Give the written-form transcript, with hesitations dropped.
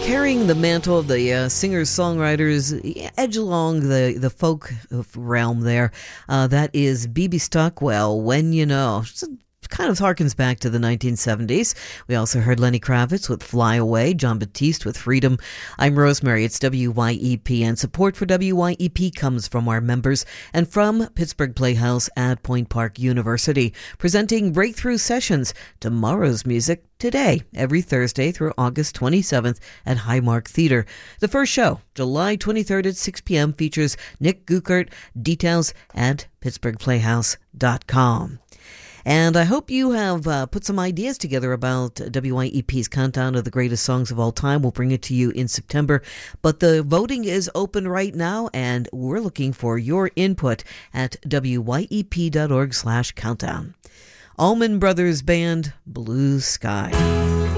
carrying the mantle of the singers-songwriters, edge along the folk realm there. That is B.B. Stockwell, When You Know. Kind of harkens back to the 1970s. We also heard Lenny Kravitz with Fly Away, John Batiste with Freedom. I'm Rosemary. It's WYEP, and support for WYEP comes from our members and from Pittsburgh Playhouse at Point Park University, presenting Breakthrough Sessions, tomorrow's music today, every Thursday through August 27th at Highmark Theater. The first show, July 23rd at 6 p.m., features Nick Gukert. Details at pittsburghplayhouse.com. And I hope you have put some ideas together about WYEP's Countdown of the Greatest Songs of All Time. We'll bring it to you in September. But the voting is open right now, and we're looking for your input at wyep.org/countdown. Allman Brothers Band, Blue Sky.